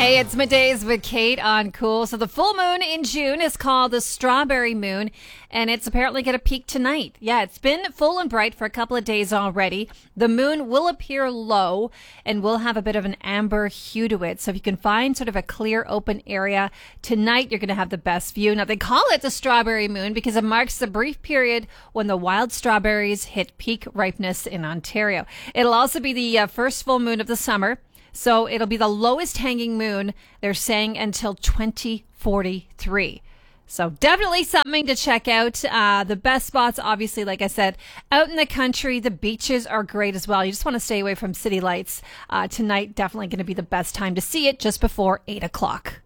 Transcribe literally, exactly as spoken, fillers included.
Hey, it's Middays with Kate on Cool. So the full moon in June is called the Strawberry Moon, and it's apparently going to peak tonight. Yeah, it's been full and bright for a couple of days already. The moon will appear low and will have a bit of an amber hue to it. So if you can find sort of a clear open area tonight, you're going to have the best view. Now, they call it the Strawberry Moon because it marks the brief period when the wild strawberries hit peak ripeness in Ontario. It'll also be the uh, first full moon of the summer. So it'll be the lowest hanging moon, they're saying, until twenty forty-three. So definitely something to check out. Uh, the best spots, obviously, like I said, out in the country. The beaches are great as well. You just want to stay away from city lights. Uh, tonight, definitely going to be the best time to see it, just before eight o'clock.